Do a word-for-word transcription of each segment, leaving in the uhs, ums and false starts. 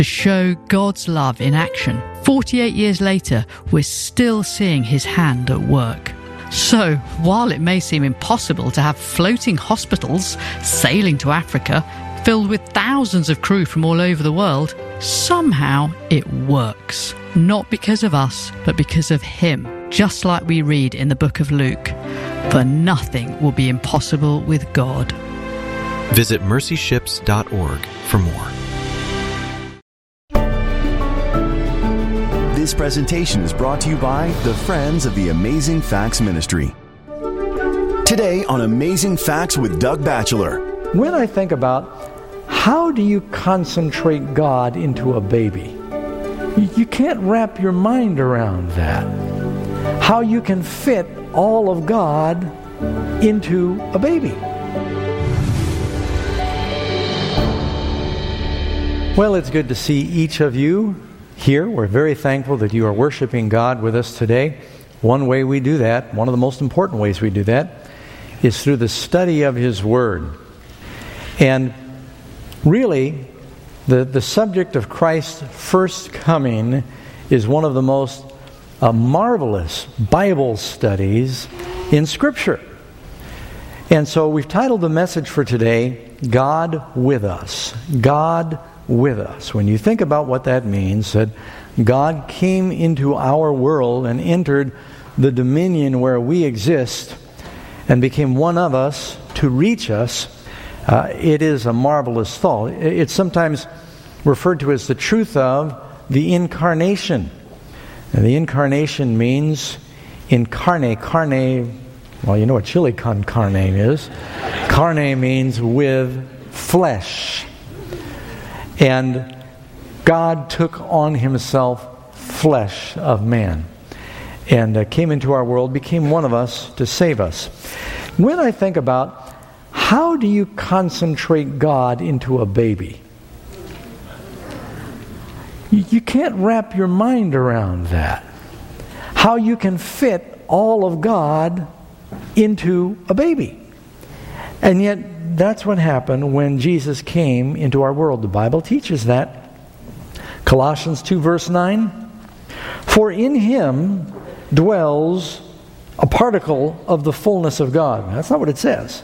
to show God's love in action. forty-eight years later, we're still seeing his hand at work. So, while it may seem impossible to have floating hospitals sailing to Africa, filled with thousands of crew from all over the world, somehow it works. Not because of us, but because of him. Just like we read in the book of Luke, for nothing will be impossible with God. Visit mercy ships dot org for more. This presentation is brought to you by the Friends of the Amazing Facts Ministry. Today on Amazing Facts with Doug Batchelor. When I think about how do you concentrate God into a baby, you can't wrap your mind around that. How you can fit all of God into a baby. Well, it's good to see each of you here. We're very thankful that you are worshiping God with us today. One way we do that, one of the most important ways we do that, is through the study of His Word. And really, the, the subject of Christ's first coming is one of the most uh, marvelous Bible studies in Scripture. And so we've titled the message for today, God with Us. God with us. When you think about what that means, that God came into our world and entered the dominion where we exist and became one of us to reach us, uh, it is a marvelous thought. It's sometimes referred to as the truth of the incarnation. And the incarnation means incarnate. Carne, well, you know what chili con carne is. Carne means with flesh. And God took on Himself flesh of man and uh, came into our world, became one of us to save us. When I think about how do you concentrate God into a baby, you, you can't wrap your mind around that. How you can fit all of God into a baby. And yet, that's what happened when Jesus came into our world. The Bible teaches that. Colossians two verse nine. For in Him dwells a particle of the fullness of God. That's not what it says.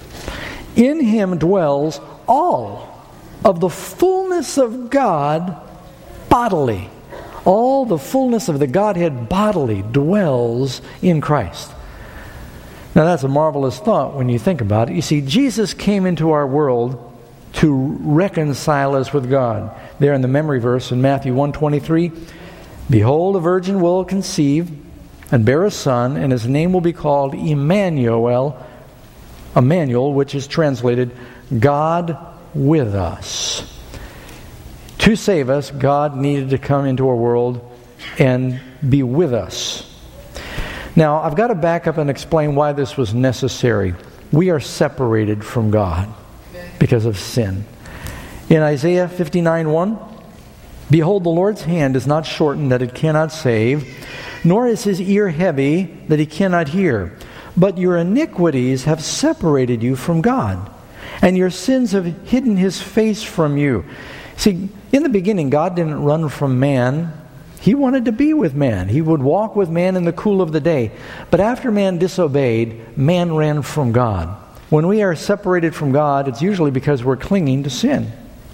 In Him dwells all of the fullness of God bodily. All the fullness of the Godhead bodily dwells in Christ. Now that's a marvelous thought when you think about it. You see, Jesus came into our world to reconcile us with God. There in the memory verse in Matthew one twenty-three, Behold, a virgin will conceive and bear a son, and his name will be called Emmanuel, Emmanuel, which is translated God with us. To save us, God needed to come into our world and be with us. Now, I've got to back up and explain why this was necessary. We are separated from God because of sin. In Isaiah fifty-nine one, Behold, the Lord's hand is not shortened that it cannot save, nor is His ear heavy that He cannot hear. But your iniquities have separated you from God, and your sins have hidden His face from you. See, in the beginning, God didn't run from man. He wanted to be with man. He would walk with man in the cool of the day. But after man disobeyed, man ran from God. When we are separated from God, it's usually because we're clinging to sin.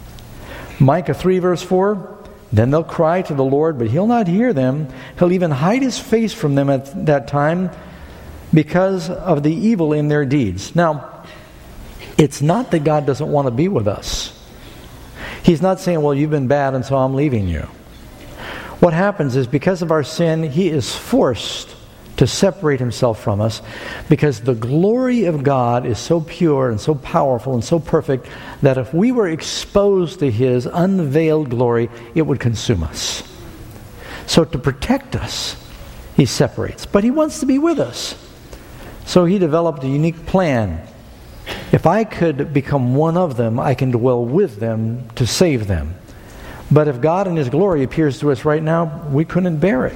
Micah three verse four, Then they'll cry to the Lord, but He'll not hear them. He'll even hide His face from them at that time because of the evil in their deeds. Now, it's not that God doesn't want to be with us. He's not saying, well, you've been bad and so I'm leaving you. What happens is because of our sin, He is forced to separate Himself from us because the glory of God is so pure and so powerful and so perfect that if we were exposed to His unveiled glory, it would consume us. So to protect us, He separates. But He wants to be with us. So He developed a unique plan. If I could become one of them, I can dwell with them to save them. But if God in His glory appears to us right now, we couldn't bear it.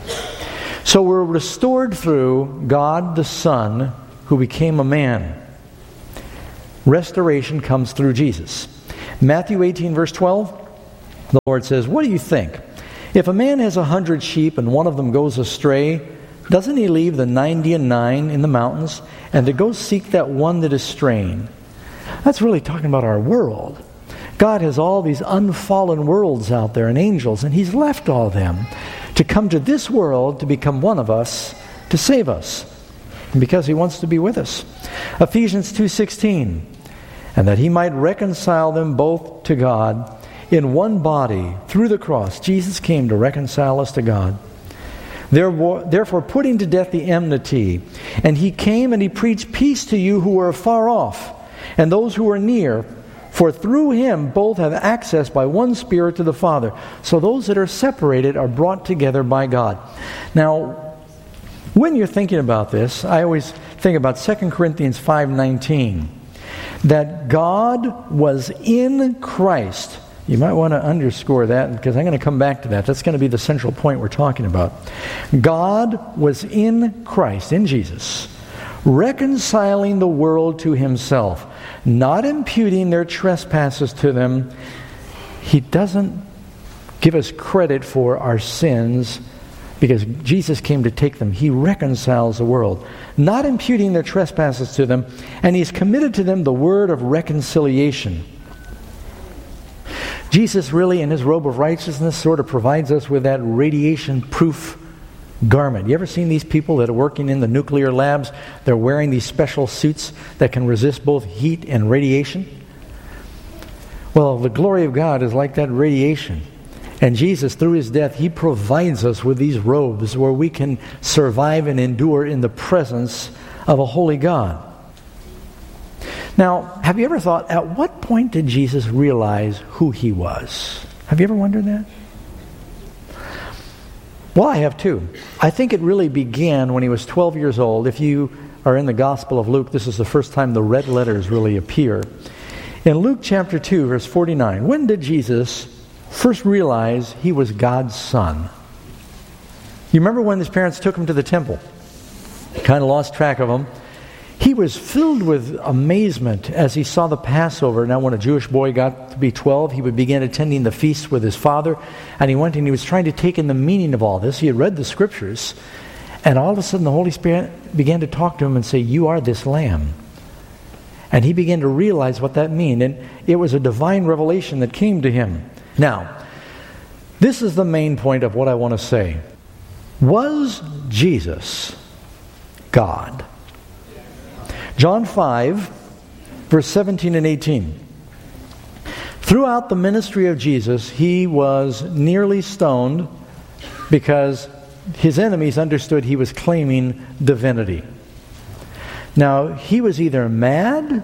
So we're restored through God the Son, who became a man. Restoration comes through Jesus. Matthew eighteen verse twelve, The Lord says, what do you think? If a man has a hundred sheep and one of them goes astray, doesn't he leave the ninety and nine in the mountains and to go seek that one that is straying? That's really talking about our world. God has all these unfallen worlds out there and angels, and He's left all them to come to this world to become one of us, to save us, because He wants to be with us. Ephesians two sixteen, and that He might reconcile them both to God in one body through the cross. Jesus came to reconcile us to God. Therefore, putting to death the enmity, and He came and He preached peace to you who were afar off, and those who are near. For through Him both have access by one Spirit to the Father. So those that are separated are brought together by God. Now, when you're thinking about this, I always think about Second Corinthians five nineteen. That God was in Christ. You might want to underscore that, because I'm going to come back to that. That's going to be the central point we're talking about. God was in Christ, in Jesus, reconciling the world to Himself, not imputing their trespasses to them. He doesn't give us credit for our sins because Jesus came to take them. He reconciles the world, not imputing their trespasses to them, and He's committed to them the word of reconciliation. Jesus really, in His robe of righteousness, sort of provides us with that radiation-proof garment. You ever seen these people that are working in the nuclear labs? They're wearing these special suits that can resist both heat and radiation. Well, the glory of God is like that radiation. And Jesus, through His death, He provides us with these robes where we can survive and endure in the presence of a holy God. Now, have you ever thought, at what point did Jesus realize who He was? Have you ever wondered that? Well, I have too. I think it really began when He was twelve years old. If you are in the Gospel of Luke, this is the first time the red letters really appear. In Luke chapter two, verse forty-nine, when did Jesus first realize He was God's Son? You remember when His parents took Him to the temple? Kind of lost track of Him. He was filled with amazement as He saw the Passover. Now, when a Jewish boy got to be twelve, he would begin attending the feast with his father. And he went and he was trying to take in the meaning of all this. He had read the Scriptures. And all of a sudden, the Holy Spirit began to talk to him and say, "You are this Lamb." And he began to realize what that meant. And it was a divine revelation that came to him. Now, this is the main point of what I want to say. Was Jesus God? John five, verse seventeen and eighteen. Throughout the ministry of Jesus, He was nearly stoned because His enemies understood He was claiming divinity. Now, He was either mad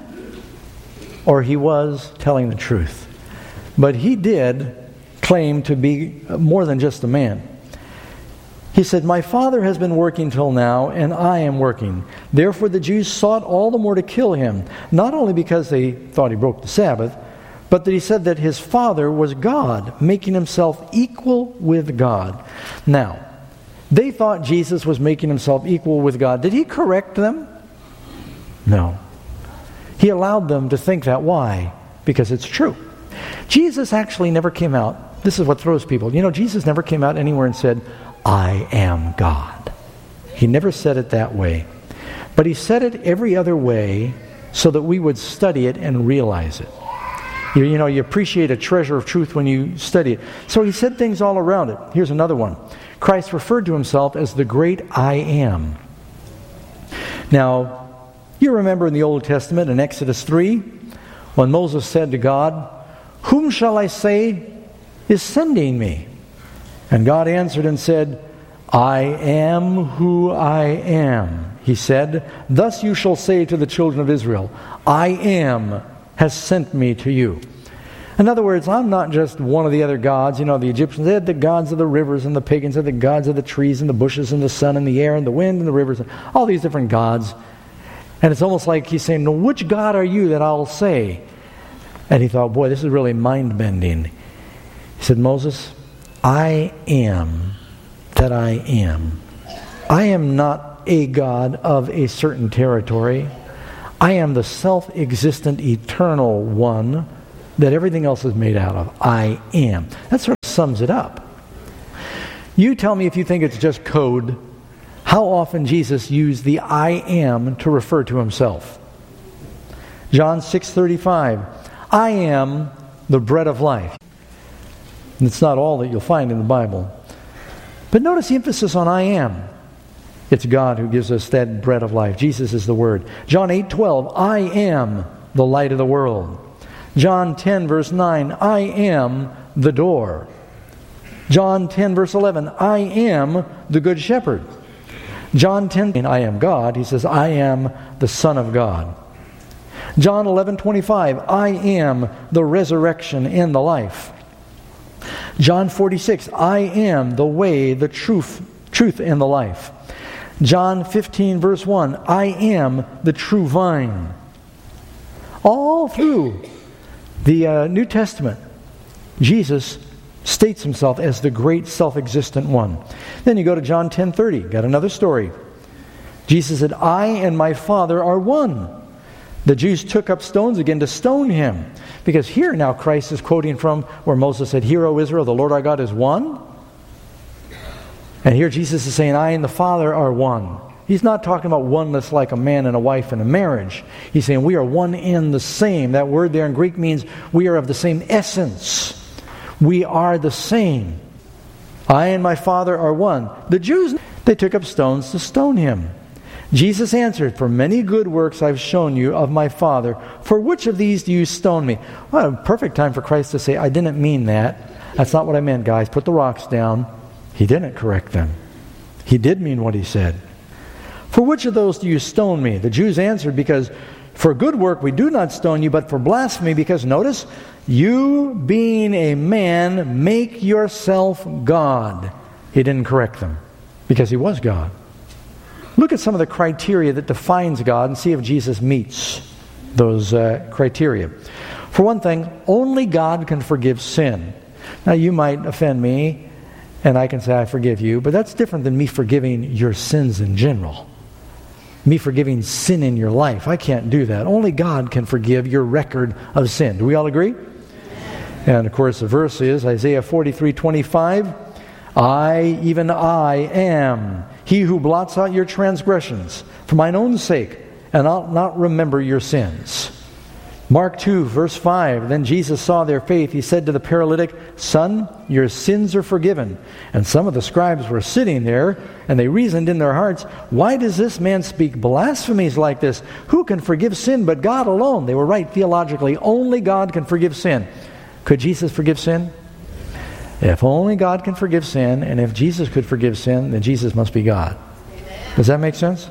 or He was telling the truth. But He did claim to be more than just a man. He said, "My Father has been working till now, and I am working." Therefore the Jews sought all the more to kill Him, not only because they thought He broke the Sabbath, but that He said that His Father was God, making Himself equal with God. Now, they thought Jesus was making Himself equal with God. Did He correct them? No. He allowed them to think that. Why? Because it's true. Jesus actually never came out. This is what throws people. You know, Jesus never came out anywhere and said, "I am God." He never said it that way. But He said it every other way so that we would study it and realize it. You, you know, you appreciate a treasure of truth when you study it. So He said things all around it. Here's another one. Christ referred to Himself as the great I am. Now, you remember in the Old Testament, in Exodus three, when Moses said to God, "Whom shall I say is sending me?" And God answered and said, "I am who I am." He said, "Thus you shall say to the children of Israel, I am has sent me to you." In other words, I'm not just one of the other gods. You know, the Egyptians, they had the gods of the rivers, and the pagans had the gods of the trees and the bushes and the sun and the air and the wind and the rivers, and all these different gods. And it's almost like He's saying, "No, which God are you that I'll say?" And he thought, boy, this is really mind-bending. He said, "Moses, I am that I am. I am not a God of a certain territory. I am the self-existent eternal one, that everything else is made out of. I am. That sort of sums it up. You tell me if you think it's just code, how often Jesus used the I am to refer to himself. John six thirty-five, I am the bread of life. And it's not all that you'll find in the Bible. But notice the emphasis on I am. It's God who gives us that bread of life. Jesus is the Word. John eight twelve, I am the light of the world. John ten verse nine, I am the door. John ten verse eleven, I am the good shepherd. John ten, I am God. He says, I am the Son of God. John eleven twenty-five, I am the resurrection and the life. John forty-six, I am the way, the truth, truth and the life. John fifteen verse one, I am the true vine. All through the uh, New Testament, Jesus states himself as the great self-existent one. Then you go to John ten thirty, got another story. Jesus said, I and my Father are one. The Jews took up stones again to stone him. Because here now Christ is quoting from where Moses said, Hear, O Israel, the Lord our God is one. And here Jesus is saying, I and the Father are one. He's not talking about oneness like a man and a wife in a marriage. He's saying we are one and the same. That word there in Greek means we are of the same essence. We are the same. I and my Father are one. The Jews, they took up stones to stone him. Jesus answered, For many good works I've shown you of my Father. For which of these do you stone me? Well, a perfect time for Christ to say, I didn't mean that. That's not what I meant, guys. Put the rocks down. He didn't correct them. He did mean what he said. For which of those do you stone me? The Jews answered, Because for good work we do not stone you, but for blasphemy, because, notice, you being a man make yourself God. He didn't correct them, because he was God. Look at some of the criteria that defines God and see if Jesus meets those uh, criteria. For one thing, only God can forgive sin. Now, you might offend me, and I can say, I forgive you, but that's different than me forgiving your sins in general. Me forgiving sin in your life. I can't do that. Only God can forgive your record of sin. Do we all agree? And of course, the verse is Isaiah forty-three twenty-five. I, even I, am he who blots out your transgressions for mine own sake, and I'll not remember your sins. Mark two, verse five, Then Jesus saw their faith. He said to the paralytic, Son, your sins are forgiven. And some of the scribes were sitting there, and they reasoned in their hearts, Why does this man speak blasphemies like this? Who can forgive sin but God alone? They were right theologically. Only God can forgive sin. Could Jesus forgive sin? If only God can forgive sin, and if Jesus could forgive sin, then Jesus must be God. Does that make sense?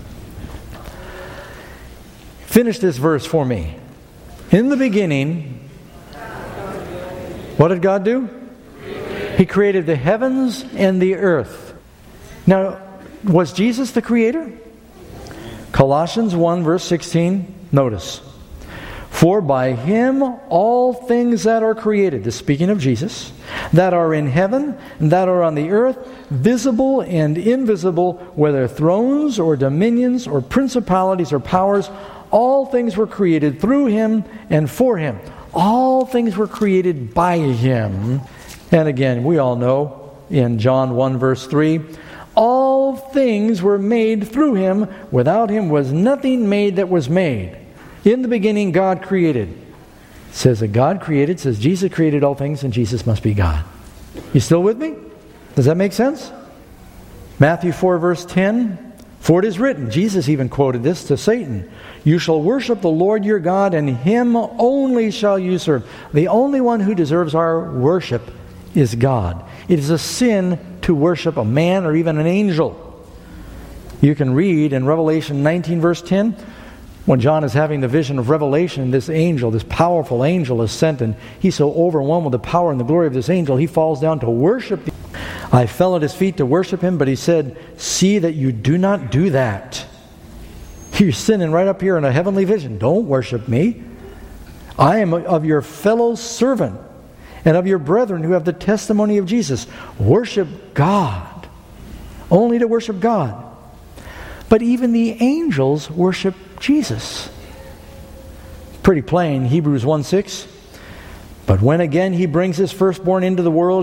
Finish this verse for me. In the beginning, what did God do? He created the heavens and the earth. Now, was Jesus the creator? Colossians one, verse sixteen, notice. For by him all things that are created, this speaking of Jesus, that are in heaven and that are on the earth, visible and invisible, whether thrones or dominions or principalities or powers, all things were created through him and for him. All things were created by him. And again, we all know in John one verse three, all things were made through him. Without him was nothing made that was made. In the beginning, God created. It says that God created, says Jesus created all things, and Jesus must be God. You still with me? Does that make sense? Matthew four verse ten, For it is written, Jesus even quoted this to Satan, You shall worship the Lord your God, and him only shall you serve. The only one who deserves our worship is God. It is a sin to worship a man or even an angel. You can read in Revelation nineteen verse ten, when John is having the vision of Revelation, this angel, this powerful angel is sent, and he's so overwhelmed with the power and the glory of this angel, he falls down to worship. I fell at his feet to worship him, but he said, See that you do not do that. You're sinning right up here in a heavenly vision. Don't worship me. I am of your fellow servant and of your brethren who have the testimony of Jesus. Worship God. Only to worship God. But even the angels worship Jesus. Pretty plain. Hebrews one six. But when again he brings his firstborn into the world,